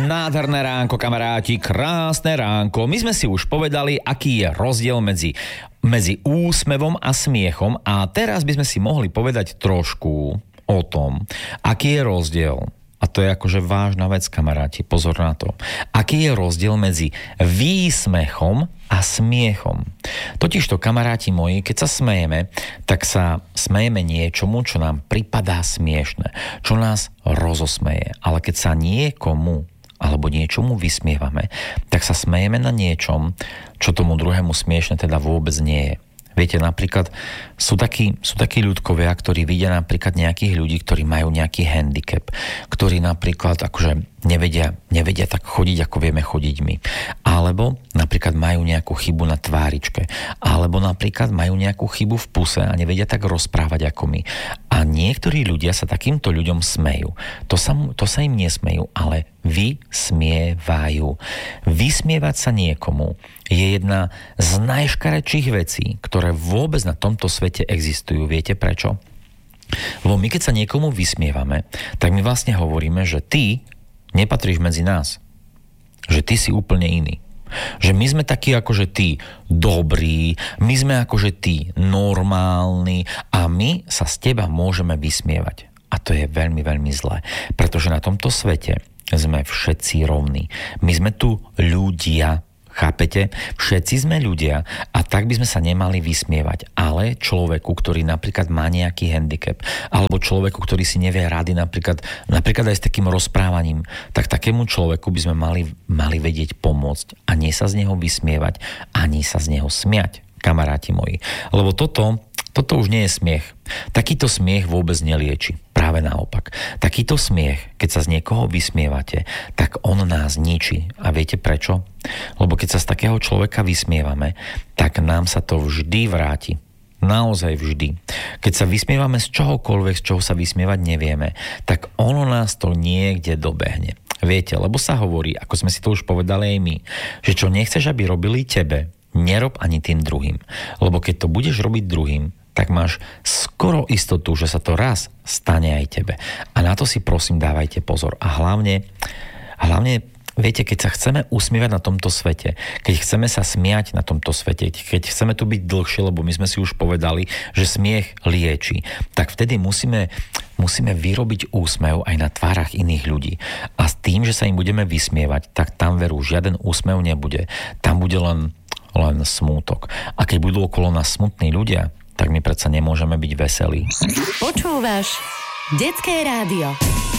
Nádherné ránko, kamaráti, krásne ránko. My sme si už povedali, aký je rozdiel medzi úsmevom a smiechom a teraz by sme si mohli povedať trošku o tom, aký je rozdiel. A to je akože vážna vec, kamaráti, pozor na to. Aký je rozdiel medzi výsmechom a smiechom? Totižto, kamaráti moji, keď sa smejeme, tak sa smejeme niečomu, čo nám pripadá smiešne, čo nás rozosmeje. Ale keď sa niekomu alebo niečomu vysmievame, tak sa smejeme na niečom, čo tomu druhému smiešne teda vôbec nie je. Viete, napríklad sú takí ľudkovia, ktorí vidia napríklad nejakých ľudí, ktorí majú nejaký handicap, ktorí napríklad akože nevedia tak chodiť, ako vieme chodiť my. Alebo napríklad majú nejakú chybu na tváričke. Alebo napríklad majú nejakú chybu v puse a nevedia tak rozprávať ako my. A niektorí ľudia sa takýmto ľuďom smejú. To sa im nesmejú, ale vysmievajú. Vysmievať sa niekomu je jedna z najškarečších vecí, ktoré vôbec na tomto svete existujú. Viete prečo? Lebo my, keď sa niekomu vysmievame, tak my vlastne hovoríme, že ty nepatríš medzi nás. Že ty si úplne iný. Že my sme takí akože ty dobrí, my sme akože ty normálni a my sa z teba môžeme vysmievať. A to je veľmi, veľmi zlé. Pretože na tomto svete sme všetci rovní. My sme tu ľudia, chápete? Všetci sme ľudia a tak by sme sa nemali vysmievať. Ale človeku, ktorý napríklad má nejaký handicap, alebo človeku, ktorý si nevie rady napríklad aj s takým rozprávaním, tak takému človeku by sme mali vedieť pomôcť a nie sa z neho vysmievať, ani sa z neho smiať, kamaráti moji. Lebo toto už nie je smiech. Takýto smiech vôbec nelieči. Práve naopak. Takýto smiech, keď sa z niekoho vysmievate, tak on nás ničí. A viete prečo? Lebo keď sa z takého človeka vysmievame, tak nám sa to vždy vráti. Naozaj vždy. Keď sa vysmievame z čohokoľvek, z čoho sa vysmievať nevieme, tak ono nás to niekde dobehne. Viete, lebo sa hovorí, ako sme si to už povedali aj my, že čo nechceš, aby robili tebe, nerob ani tým druhým. Lebo keď to budeš robiť druhým, tak máš skoro istotu, že sa to raz stane aj tebe. A na to si prosím dávajte pozor. A hlavne, viete, keď sa chceme usmievať na tomto svete, keď chceme sa smiať na tomto svete, keď chceme tu byť dlhšie, lebo my sme si už povedali, že smiech lieči, tak vtedy musíme vyrobiť úsmev aj na tvárach iných ľudí. A s tým, že sa im budeme vysmievať, tak tam veru žiaden úsmev nebude. Tam bude len smútok. A keď budú okolo nás smutní ľudia, tak my predsa nemôžeme byť veselí. Počúvaš Detské rádio.